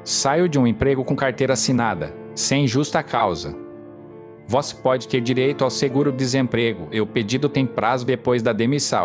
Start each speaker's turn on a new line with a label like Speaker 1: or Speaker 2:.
Speaker 1: Saio de um emprego com carteira assinada, sem justa causa. Você pode ter direito ao seguro-desemprego e o pedido tem prazo depois da demissão.